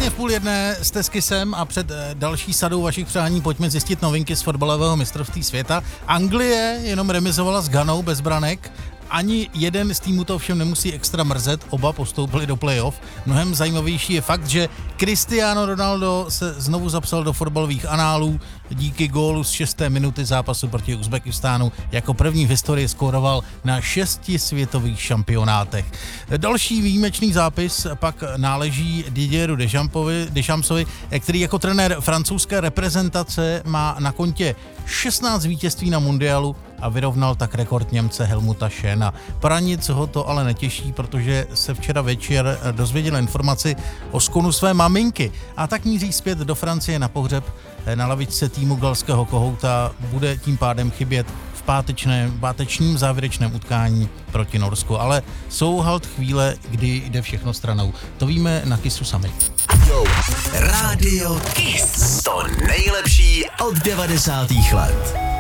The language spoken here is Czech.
Přesně v 12:30 jste s Kissem a před další sadou vašich přání pojďme zjistit novinky z fotbalového mistrovství světa. Anglie jenom remizovala s Ghanou bez branek. Ani jeden z týmů to ovšem nemusí extra mrzet, oba postoupili do playoff. Mnohem zajímavější je fakt, že Cristiano Ronaldo se znovu zapsal do fotbalových análů díky gólu z 6. minuty zápasu proti Uzbekistánu. Jako první v historii skóroval na 6 světových šampionátech. Další výjimečný zápis pak náleží Didieru Deschampsovi, který jako trenér francouzské reprezentace má na kontě 16 vítězství na mundialu a vyrovnal tak rekord Němce Helmuta Schöna. Pro nic ho to ale netěší, protože se včera večer dozvěděl informaci o skonu své maminky a tak míří zpět do Francie na pohřeb. Na lavičce týmu galského kohouta bude tím pádem chybět v pátečním závěrečném utkání proti Norsku. Ale jsou halt chvíle, kdy jde všechno stranou. To víme na Kissu sami. Rádio Kiss. To nejlepší od 90. let.